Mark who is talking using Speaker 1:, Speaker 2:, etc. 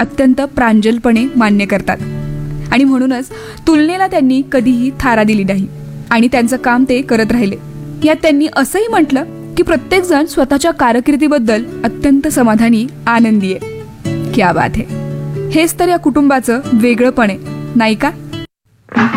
Speaker 1: अत्यंत प्रांजलपणे मान्य करतात आणि म्हणूनच तुलनेला त्यांनी कधीही थारा दिली नाही आणि त्यांचं काम ते करत राहिले. यात त्यांनी असंही म्हटलं की प्रत्येक जण स्वतःच्या कारकिर्दीबद्दल अत्यंत समाधानी, आनंदी आहे. क्या बात आहे. हेच तर या कुटुंबाचं वेगळंपण आहे, नाही का?